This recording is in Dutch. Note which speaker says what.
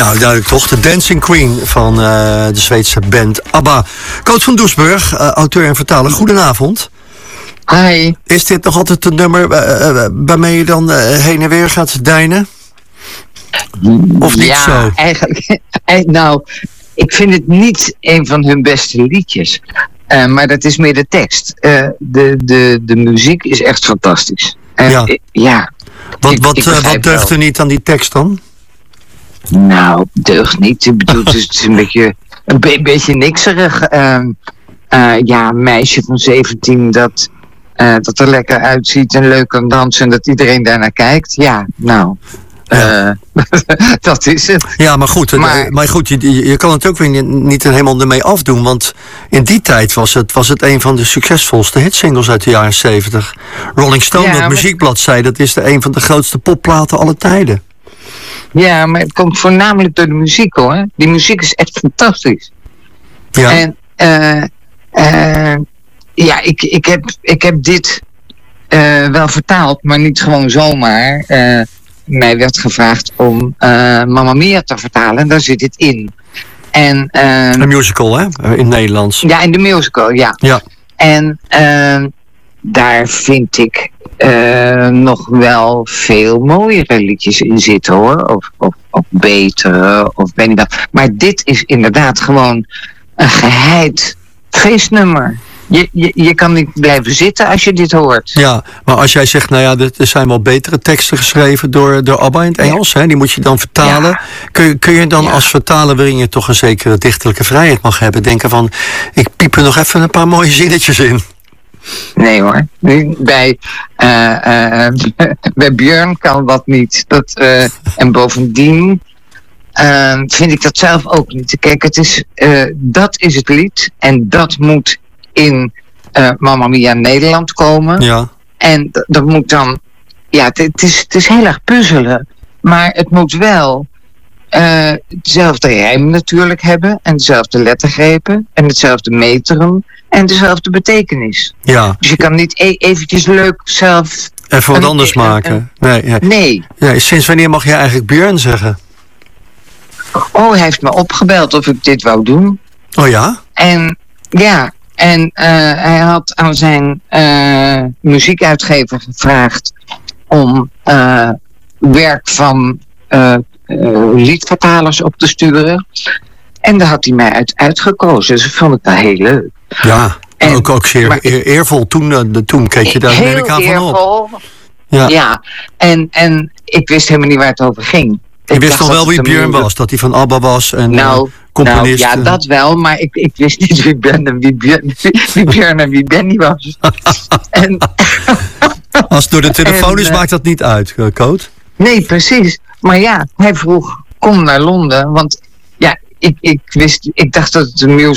Speaker 1: Nou, duidelijk toch. De Dancing Queen van de Zweedse band ABBA. Coot van Doesburg, auteur en vertaler. Goedenavond.
Speaker 2: Hi.
Speaker 1: Is dit nog altijd een nummer waarmee je dan heen en weer gaat deinen? Of niet zo?
Speaker 2: Ja, eigenlijk. Nou, ik vind het niet een van hun beste liedjes. Maar dat is meer de tekst. De muziek is echt fantastisch. Ja.
Speaker 1: Wat deugt er niet aan die tekst dan?
Speaker 2: Nou, deugt niet. Ik bedoel, het is een beetje nikserig. Een meisje van 17 dat er lekker uitziet en leuk kan dansen en dat iedereen daarnaar kijkt. Ja, nou... dat is het.
Speaker 1: Ja, maar goed, je kan het ook weer niet helemaal ermee afdoen. Want in die tijd was het een van de succesvolste hitsingles uit de jaren 70. Rolling Stone, het muziekblad, zei dat is een van de grootste popplaten aller tijden.
Speaker 2: Ja, maar het komt voornamelijk door de muziek, hoor. Die muziek is echt fantastisch.
Speaker 1: Ja.
Speaker 2: En ik heb dit wel vertaald, maar niet gewoon zomaar. Mij werd gevraagd om Mamma Mia te vertalen. En daar zit dit in.
Speaker 1: Een musical, hè? In het Nederlands.
Speaker 2: Ja, in de musical, ja. En daar vind ik nog wel veel mooiere liedjes in zitten, hoor. Of betere, of weet niet wat. Maar dit is inderdaad gewoon een geheid feestnummer. Je kan niet blijven zitten als je dit hoort. Ja,
Speaker 1: maar als jij zegt, nou ja, er zijn wel betere teksten geschreven door ABBA in het Engels, hè? Die moet je dan vertalen. Ja. Kun je dan als vertaler, waarin je toch een zekere dichterlijke vrijheid mag hebben, denken van, ik piep er nog even een paar mooie zinnetjes in?
Speaker 2: Nee hoor, bij Björn kan dat niet. En bovendien vind ik dat zelf ook niet. Kijk, dat is het lied en dat moet in Mamma Mia Nederland komen. Ja. En dat moet dan... Ja, het is heel erg puzzelen. Maar het moet wel hetzelfde rijm natuurlijk hebben. En dezelfde lettergrepen. En hetzelfde metrum. En dezelfde betekenis. Ja. Dus je kan niet eventjes leuk zelf...
Speaker 1: Even wat anders maken. Nee. Ja, sinds wanneer mag je eigenlijk Björn zeggen?
Speaker 2: Oh, hij heeft me opgebeld of ik dit wou doen.
Speaker 1: Oh ja?
Speaker 2: En ja... En hij had aan zijn muziekuitgever gevraagd om werk van liedvertalers op te sturen. En daar had hij mij uitgekozen. Dus dat vond ik wel heel leuk.
Speaker 1: Ja, en ook zeer eervol. Toen keek je daar neem ik aan van op.
Speaker 2: Ja. En ik wist helemaal niet waar het over ging.
Speaker 1: Je wist nog wel wie Björn was, dat hij van ABBA was en componist.
Speaker 2: Nou, ja, dat wel, maar ik wist niet wie Björn en wie Benny was.
Speaker 1: Als het door de telefoon is, maakt dat niet uit, Coot?
Speaker 2: Nee, precies. Maar ja, hij vroeg, kom naar Londen, want ja, ik dacht dat het een